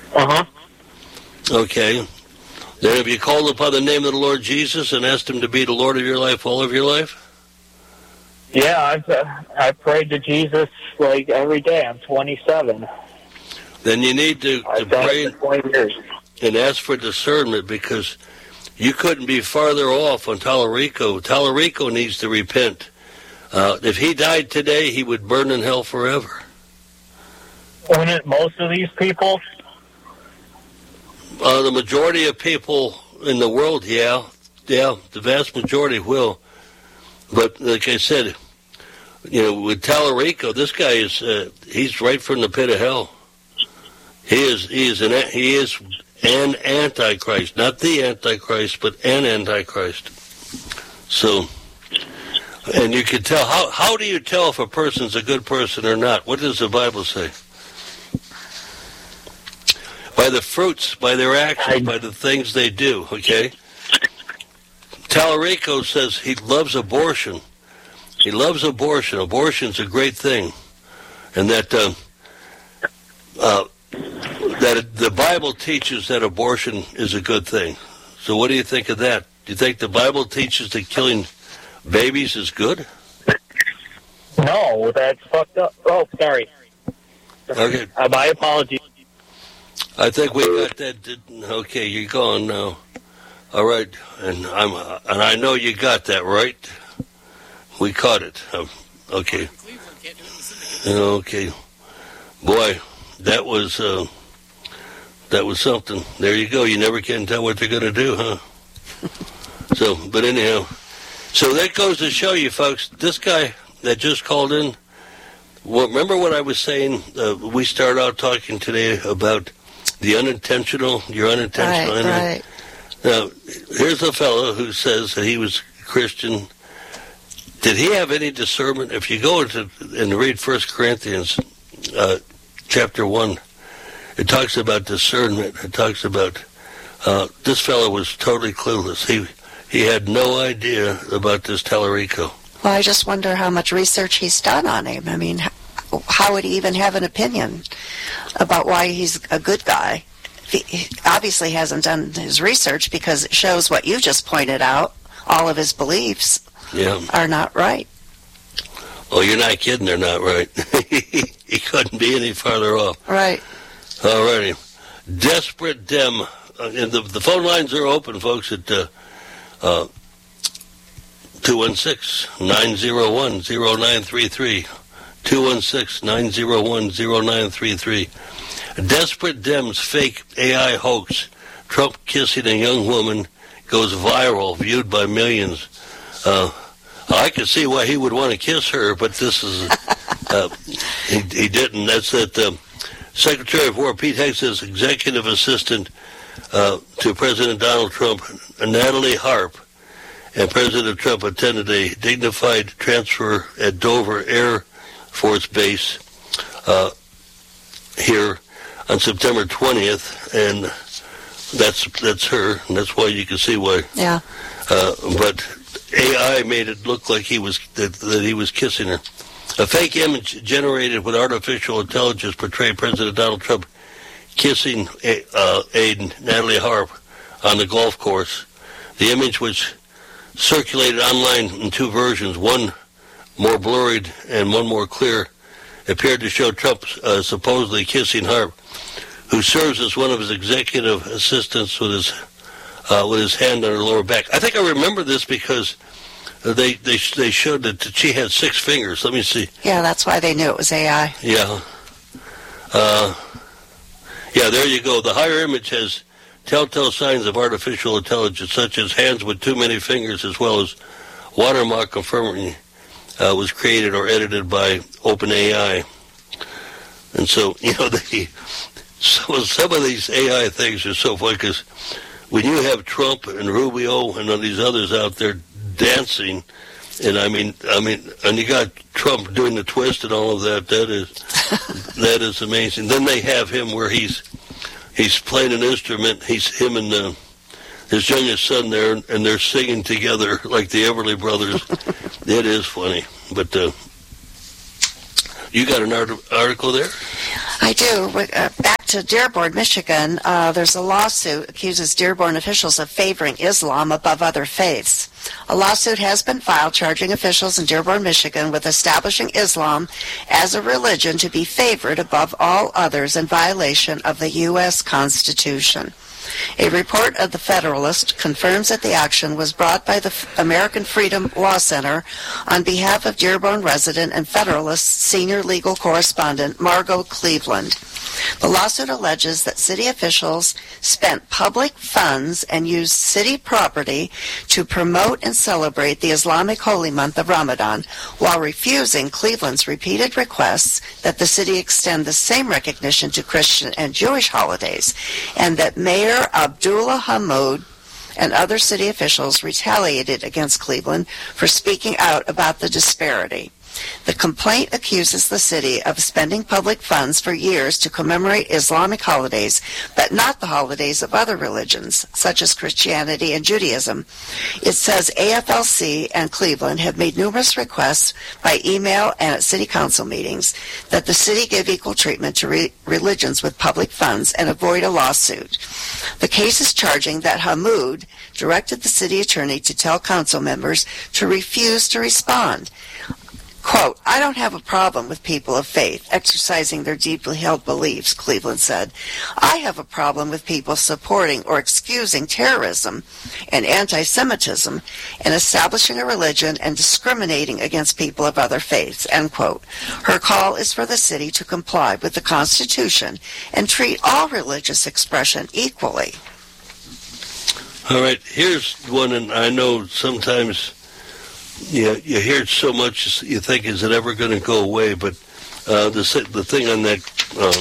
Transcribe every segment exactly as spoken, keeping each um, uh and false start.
Uh-huh. Okay. Then have you called upon the name of the Lord Jesus and asked him to be the Lord of your life all of your life? Yeah, I've uh, I prayed to Jesus like every day. I'm twenty-seven. Then you need to, to I've done pray it for twenty years. and ask for discernment, because you couldn't be farther off on Tallarico. Tallarico needs to repent. Uh, if he died today, he would burn in hell forever. Wouldn't most of these people? Uh, the majority of people in the world, yeah, yeah, the vast majority will. But like I said, you know, with Tallarico, this guy is, uh, he's right from the pit of hell. He is, he is an, he is an antichrist, not the antichrist, but an antichrist. So, and you can tell, how, how do you tell if a person's a good person or not? What does the Bible say? By the fruits, by their actions, by the things they do, okay? Tallarico says he loves abortion. He loves abortion. Abortion's a great thing. And that uh, uh, that the Bible teaches that abortion is a good thing. So what do you think of that? Do you think the Bible teaches that killing babies is good? No, that's fucked up. Oh, sorry. Okay. Uh, my apologies. I think we got that. Okay, you're gone now. All right, and I'm and I know you got that right. We caught it. Um, okay. Okay. Boy, that was uh, that was something. There you go. You never can tell what they're going to do, huh? So, but anyhow, so that goes to show you, folks. This guy that just called in. Well, remember what I was saying? Uh, we started out talking today about the unintentional. Your unintentional. Right, right. Now, here's a fellow who says that he was Christian. Did he have any discernment? If you go into and read First Corinthians uh, chapter one, it talks about discernment. It talks about uh, this fellow was totally clueless. He he had no idea about this Tallarico. Well, I just wonder how much research he's done on him. I mean, how would he even have an opinion about why he's a good guy? He obviously hasn't done his research, because it shows what you just pointed out. All of his beliefs yeah. are not right. Oh, you're not kidding. They're not right. He couldn't be any farther off. Right. All righty. Desperate Dem. Uh, and the, the phone lines are open, folks, at uh, uh, two one six, nine zero one, zero nine three three. two one six, nine zero one, zero nine three three. Desperate Dems fake A I hoax. Trump kissing a young woman goes viral, viewed by millions. Uh, I could see why he would want to kiss her, but this is, uh, he, he didn't. That's that uh, Secretary of War Pete Hegseth's executive assistant uh, to President Donald Trump, Natalie Harp, and President Trump attended a dignified transfer at Dover Air Force Base uh, here on September twentieth, and that's that's her, and that's why you can see why. Yeah. Uh, but A I made it look like he was that, that he was kissing her. A fake image generated with artificial intelligence portrayed President Donald Trump kissing a, uh, aide Natalie Harp on the golf course. The image, which circulated online in two versions, one more blurred and one more clear, appeared to show Trump uh, supposedly kissing Harp, who serves as one of his executive assistants with his uh, with his hand on her lower back. I think I remember this because they they they showed that she had six fingers. Let me see. Yeah, that's why they knew it was A I. Yeah. Uh, yeah, there you go. The higher image has telltale signs of artificial intelligence, such as hands with too many fingers, as well as watermark confirming uh, was created or edited by OpenAI. And so, you know, they, some, some of these A I things are so funny, because when you have Trump and Rubio and all these others out there dancing, and I mean, I mean, and you got Trump doing the twist and all of that, that is, that is amazing. Then they have him where he's, he's playing an instrument, he's him and uh, his youngest son there, and they're singing together like the Everly Brothers. It is funny, but uh, you got an art- article there? I do. Uh, back to to Dearborn, Michigan, uh, there's a lawsuit accuses Dearborn officials of favoring Islam above other faiths. A lawsuit has been filed charging officials in Dearborn, Michigan with establishing Islam as a religion to be favored above all others in violation of the U S Constitution. A report of the Federalist confirms that the action was brought by the American Freedom Law Center on behalf of Dearborn resident and Federalist senior legal correspondent Margot Cleveland. The lawsuit alleges that city officials spent public funds and used city property to promote and celebrate the Islamic holy month of Ramadan, while refusing Cleveland's repeated requests that the city extend the same recognition to Christian and Jewish holidays, and that Mayor Abdullah Hammoud and other city officials retaliated against Cleveland for speaking out about the disparity. The complaint accuses the city of spending public funds for years to commemorate Islamic holidays, but not the holidays of other religions, such as Christianity and Judaism. It says A F L C and Cleveland have made numerous requests by email and at city council meetings that the city give equal treatment to re- religions with public funds and avoid a lawsuit. The case is charging that Hammoud directed the city attorney to tell council members to refuse to respond. Quote, I don't have a problem with people of faith exercising their deeply held beliefs, Cleveland said. I have a problem with people supporting or excusing terrorism and anti-Semitism and establishing a religion and discriminating against people of other faiths, end quote. Her call is for the city to comply with the Constitution and treat all religious expression equally. All right, here's one, and I know sometimes you, you hear it so much you think, is it ever going to go away? But uh, the the thing on that um,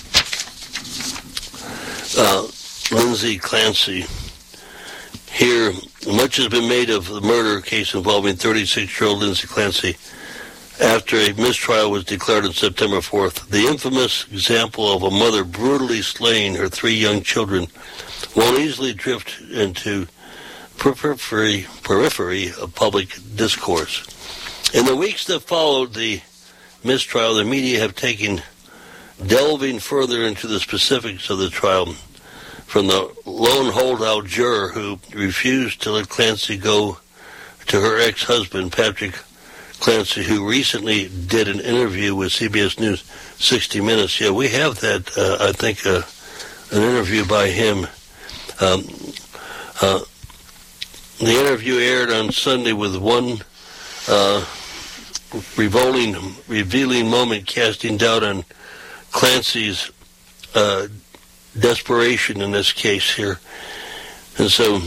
uh, Lindsay Clancy, here, much has been made of the murder case involving thirty-six-year-old Lindsay Clancy after a mistrial was declared on September fourth. The infamous example of a mother brutally slaying her three young children won't easily drift into periphery, periphery of public discourse. In the weeks that followed the mistrial, the media have taken delving further into the specifics of the trial, from the lone holdout juror who refused to let Clancy go to her ex-husband, Patrick Clancy, who recently did an interview with C B S News sixty minutes. Yeah, we have that, uh, I think, uh, an interview by him. Um, uh, the interview aired on Sunday with one uh, revolting, revealing moment casting doubt on Clancy's uh, desperation in this case here. And so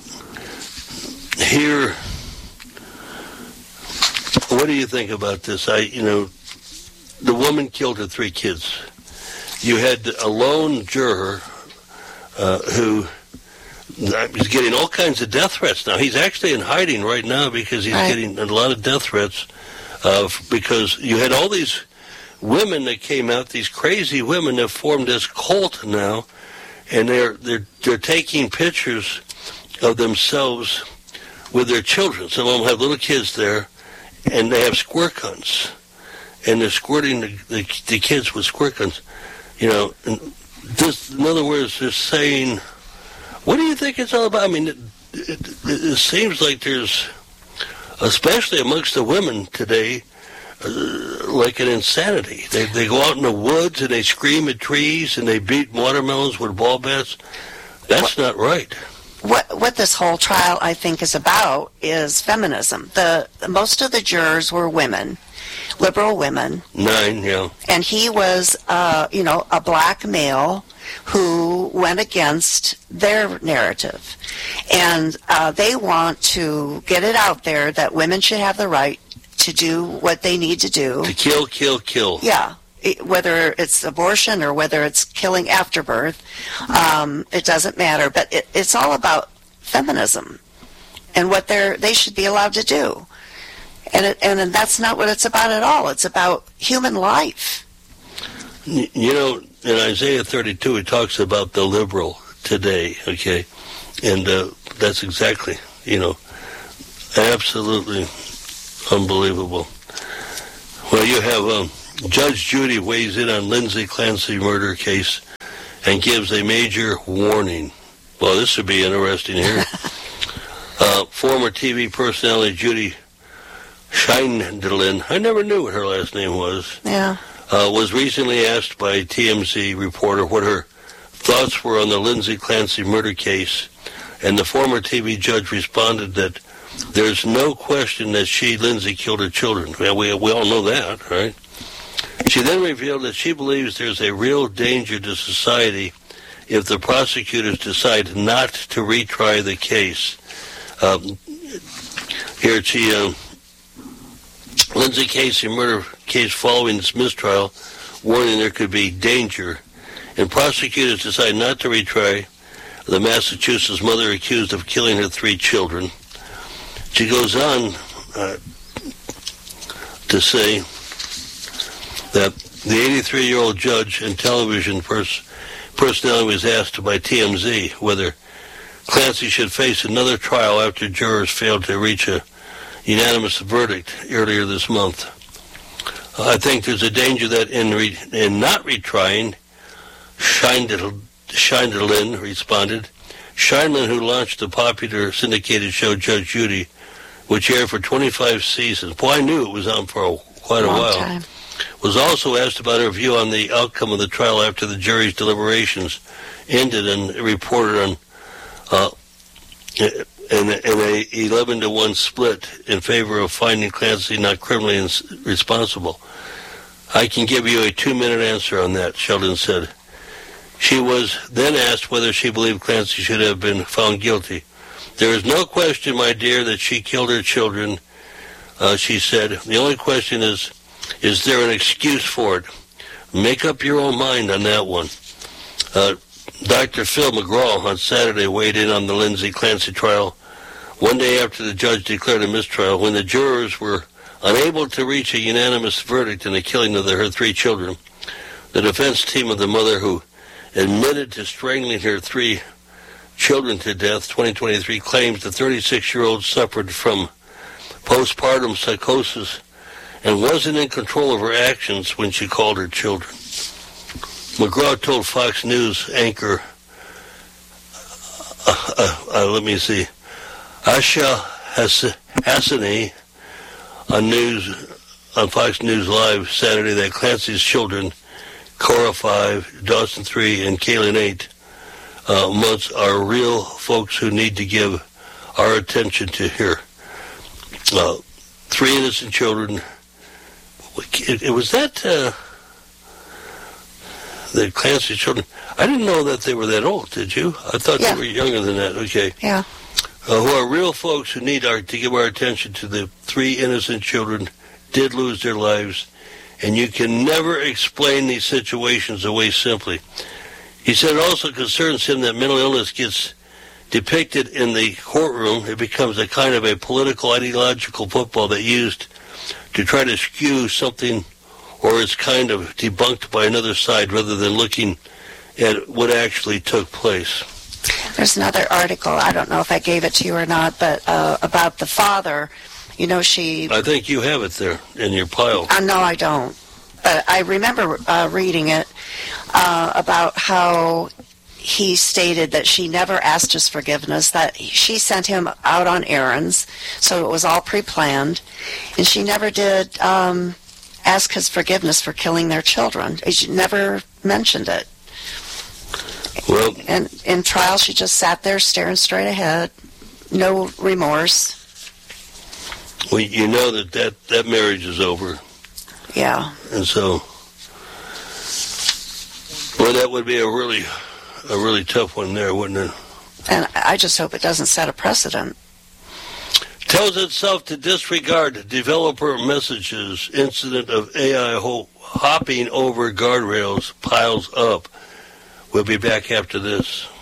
here, what do you think about this? I, you know, the woman killed her three kids. You had a lone juror uh, who is getting all kinds of death threats now. He's actually in hiding right now because he's right. getting a lot of death threats uh, because you had all these women that came out, these crazy women that formed this cult now, and they're they're they're taking pictures of themselves with their children. Some of them have little kids there, and they have squirt guns, and they're squirting the, the, the kids with squirt guns. You know, and this, in other words, they're saying, what do you think it's all about? I mean, it, it, it seems like there's, especially amongst the women today, uh, like an insanity. They they go out in the woods and they scream at trees and they beat watermelons with ball bats. That's not right. What what this whole trial, I think, is about is feminism. The most of the jurors were women, liberal women. Nine, yeah. And he was, uh, you know, a black male who went against their narrative. And uh, they want to get it out there that women should have the right to do what they need to do. To kill, kill, kill. Yeah. Whether it's abortion or whether it's killing after birth, um, it doesn't matter. But it, it's all about feminism and what they're they should be allowed to do. And it, and that's not what it's about at all. It's about human life. You know, in Isaiah thirty-two, it talks about the liberal today, okay? And uh, that's exactly, you know, absolutely unbelievable. Well, you have um, Judge Judy weighs in on Lindsay Clancy murder case. and gives a major warning. Well, this would be interesting here. uh, former T V personality Judy Schindelin, I never knew what her last name was, Yeah. uh, was recently asked by a T M Z reporter what her thoughts were on the Lindsay Clancy murder case, and the former T V judge responded that there's no question that she, Lindsay, killed her children. Well, we, we all know that, right? She then revealed that she believes there's a real danger to society if the prosecutors decide not to retry the case. Um, here she, um, Lindsay Casey murder case following its mistrial, warning there could be danger, and prosecutors decide not to retry the Massachusetts mother accused of killing her three children. She goes on uh, to say that the eighty-three-year-old judge and television pers- personality was asked by T M Z whether Clancy should face another trial after jurors failed to reach a unanimous verdict earlier this month. Uh, I think there's a danger that in re- in not retrying, Schindelin responded. Schindelin, who launched the popular syndicated show Judge Judy, which aired for twenty-five seasons. Boy, I knew it was on for a, quite a Long while. Time. Was also asked about her view on the outcome of the trial after the jury's deliberations ended, and reported on uh, in, in a eleven to one split in favor of finding Clancy not criminally ins- responsible. I can give you a two-minute answer on that, Sheldon said. She was then asked whether she believed Clancy should have been found guilty. There is no question, my dear, that she killed her children, uh, she said. The only question is, is there an excuse for it? Make up your own mind on that one. Uh, Doctor Phil McGraw on Saturday weighed in on the Lindsay Clancy trial one day after the judge declared a mistrial, when the jurors were unable to reach a unanimous verdict in the killing of the, her three children. The defense team of the mother who admitted to strangling her three children to death, twenty twenty-three, claims the thirty-six-year-old suffered from postpartum psychosis and wasn't in control of her actions when she called her children. McGraw told Fox News anchor, uh, uh, uh, let me see, Asha Hassani on news on Fox News Live Saturday that Clancy's children, Cora five, Dawson three, and Kaylin eight uh, months, are real folks who need to give our attention to here. Uh, three innocent children. It, it was that uh, the Clancy children. I didn't know that they were that old. Did you? I thought Yeah. they were younger than that. Okay. Yeah. Uh, who are real folks who need our to give our attention to the three innocent children did lose their lives, and you can never explain these situations away simply. He said it also concerns him that mental illness gets depicted in the courtroom. It becomes a kind of a political, ideological football that used to try to skew something, or it's kind of debunked by another side rather than looking at what actually took place. There's another article, I don't know if I gave it to you or not, but uh, about the father. You know, she... I think you have it there in your pile. Uh, no, I don't. But I remember uh, reading it uh, about how he stated that she never asked his forgiveness, that she sent him out on errands, so it was all pre-planned, and she never did um, ask his forgiveness for killing their children. She never mentioned it. Well, And in trial, she just sat there staring straight ahead, no remorse. well, you know that, that that marriage is over, Yeah. and so, well, that would be a really, a really tough one there, wouldn't it? And I just hope it doesn't set a precedent. Tells itself to disregard developer messages. Incident of A I ho- hopping over guardrails piles up. We'll be back after this.